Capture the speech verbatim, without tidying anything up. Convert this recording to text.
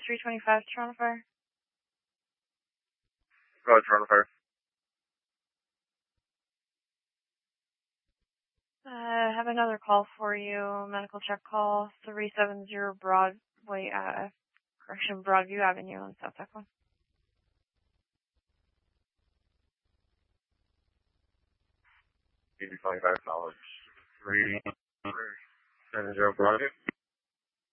three twenty-five Toronto Fire. Go ahead, Toronto Fire. Uh, have another call for you. Medical check call three seven zero Broadway, uh, correction, Broadview Avenue on South Echo. eighty-five dollars. three seven zero Broadview.